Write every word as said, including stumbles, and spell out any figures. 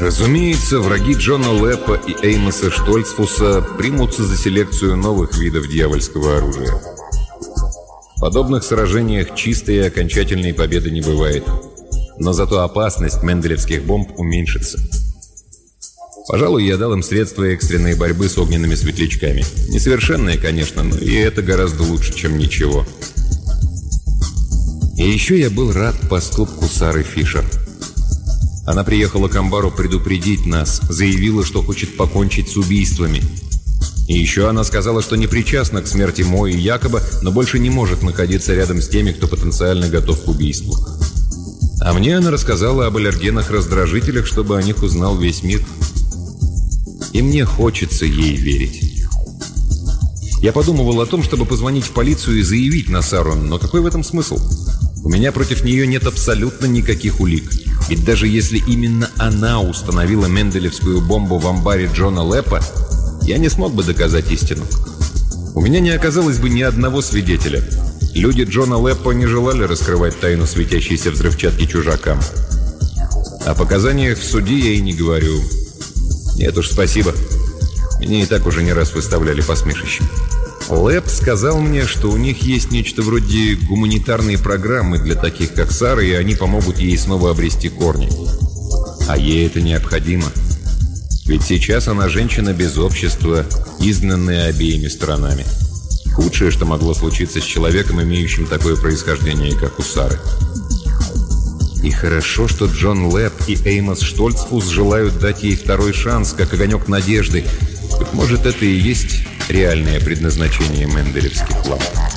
Разумеется, враги Джона Леппа и Эймоса Штольцфуса примутся за селекцию новых видов дьявольского оружия. В подобных сражениях чистой и окончательной победы не бывает. Но зато опасность менделевских бомб уменьшится. Пожалуй, я дал им средства экстренной борьбы с огненными светлячками. Несовершенные, конечно, но и это гораздо лучше, чем ничего. И еще я был рад поступку Сары Фишер. Она приехала к амбару предупредить нас, заявила, что хочет покончить с убийствами. И еще она сказала, что не причастна к смерти Мо и Якоба, но больше не может находиться рядом с теми, кто потенциально готов к убийству. А мне она рассказала об аллергенах-раздражителях, чтобы о них узнал весь мир. И мне хочется ей верить. Я подумывал о том, чтобы позвонить в полицию и заявить на Сару, но какой в этом смысл? У меня против нее нет абсолютно никаких улик. Ведь даже если именно она установила менделевскую бомбу в амбаре Джона Леппа, я не смог бы доказать истину. У меня не оказалось бы ни одного свидетеля. Люди Джона Леппа не желали раскрывать тайну светящейся взрывчатки чужакам. О показаниях в суде я и не говорю. Нет уж, спасибо. Меня и так уже не раз выставляли посмешищем. Лепп сказал мне, что у них есть нечто вроде гуманитарной программы для таких, как Сара, и они помогут ей снова обрести корни. А ей это необходимо. Ведь сейчас она женщина без общества, изгнанная обеими сторонами. Худшее, что могло случиться с человеком, имеющим такое происхождение, как у Сары. И хорошо, что Джон Лепп и Эймос Штольцфус желают дать ей второй шанс, как огонек надежды. Быть может, это и есть реальное предназначение менделевских ламп.